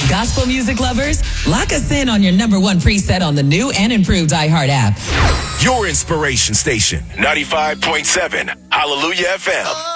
Gospel music lovers, lock us in on your number one preset on the new and improved iHeart app. Your inspiration station, 95.7 Hallelujah FM.